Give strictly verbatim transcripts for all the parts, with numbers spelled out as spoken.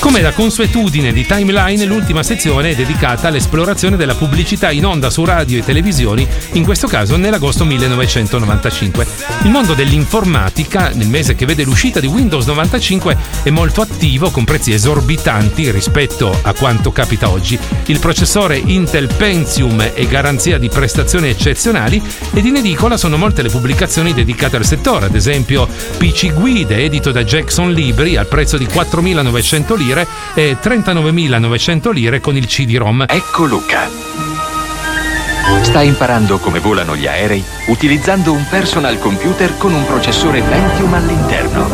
Come da consuetudine di Timeline, l'ultima sezione è dedicata all'esplorazione della pubblicità in onda su radio e televisioni, in questo caso nell'agosto millenovecentonovantacinque. Il mondo dell'informatica, nel mese che vede l'uscita di Windows novantacinque, è molto attivo con prezzi esorbitanti rispetto a quanto capita oggi. Il processore Intel Pentium e garanzia di prestazioni eccezionali, ed in edicola sono molte le pubblicazioni dedicate al settore, ad esempio P C Guide edito da Jackson Libri al prezzo di quattromilanovecento lire e trentanovemilanovecento lire con il C D-ROM. Ecco Luca. Sta imparando come volano gli aerei utilizzando un personal computer con un processore Pentium all'interno.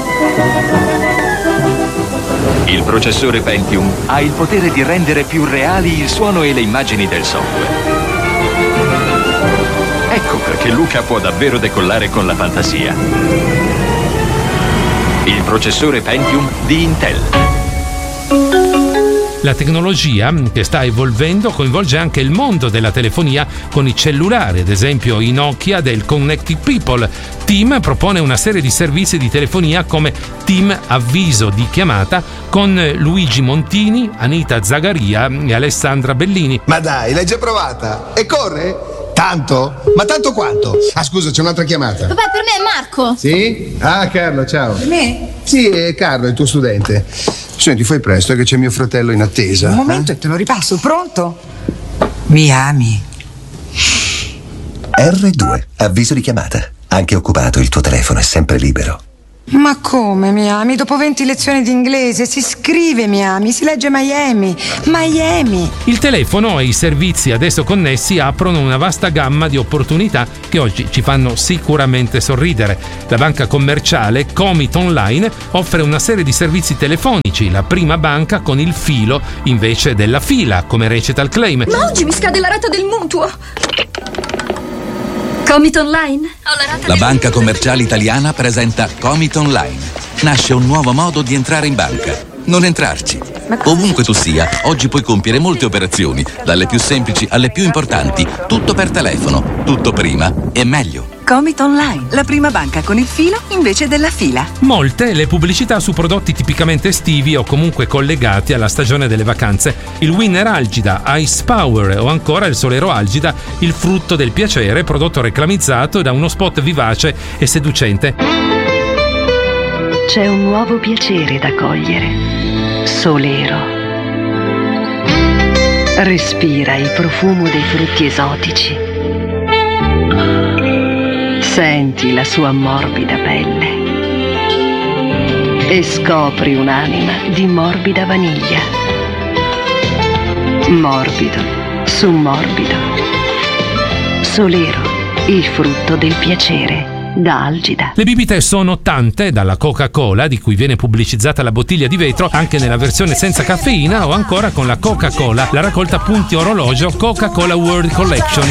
Il processore Pentium ha il potere di rendere più reali il suono e le immagini del software. Ecco perché Luca può davvero decollare con la fantasia. Il processore Pentium di Intel. La tecnologia che sta evolvendo coinvolge anche il mondo della telefonia con i cellulari, ad esempio i Nokia del Connected People. TIM propone una serie di servizi di telefonia come TIM Avviso di chiamata con Luigi Montini, Anita Zagaria e Alessandra Bellini. Ma dai, l'hai già provata? E corre? Tanto? Ma tanto quanto? Ah, scusa, c'è un'altra chiamata. Vabbè, per me è Marco. Sì? Ah, Carlo, ciao. Per me? Sì, è Carlo, il tuo studente. Senti, fai presto, è che c'è mio fratello in attesa. Un momento eh? e te lo ripasso, pronto? Mi ami? erre due, avviso di chiamata. Anche occupato, il tuo telefono è sempre libero. Ma come mi ami? Dopo venti lezioni di inglese si scrive mi ami, si legge Miami, Miami. Il telefono e i servizi ad esso connessi aprono una vasta gamma di opportunità che oggi ci fanno sicuramente sorridere. La banca commerciale Comit Online offre una serie di servizi telefonici, la prima banca con il filo invece della fila, come recita il claim. Ma oggi mi scade la rata del mutuo. Comit Online? La banca commerciale italiana presenta Comit Online. Nasce un nuovo modo di entrare in banca. Non entrarci. Ovunque tu sia, oggi puoi compiere molte operazioni, dalle più semplici alle più importanti, tutto per telefono, tutto prima e meglio. Comit Online, la prima banca con il filo invece della fila. Molte le pubblicità su prodotti tipicamente estivi o comunque collegati alla stagione delle vacanze. Il Winner Algida, Ice Power o ancora il Solero Algida, il frutto del piacere, prodotto reclamizzato da uno spot vivace e seducente. C'è un nuovo piacere da cogliere. Solero. Respira il profumo dei frutti esotici. Senti la sua morbida pelle e scopri un'anima di morbida vaniglia. Morbido su morbido. Solero, il frutto del piacere. Da Algida. Le bibite sono tante, dalla Coca-Cola, di cui viene pubblicizzata la bottiglia di vetro anche nella versione senza caffeina, o ancora con la Coca-Cola, la raccolta punti orologio Coca-Cola World Collection.